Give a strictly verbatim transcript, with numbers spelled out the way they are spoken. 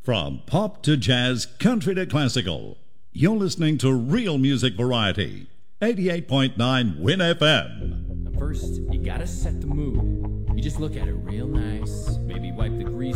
From pop to jazz, country to classical, you're listening to Real Music Variety, eighty-eight point nine Win F M. First, you gotta set the mood. You just look at it real nice, maybe wipe the grease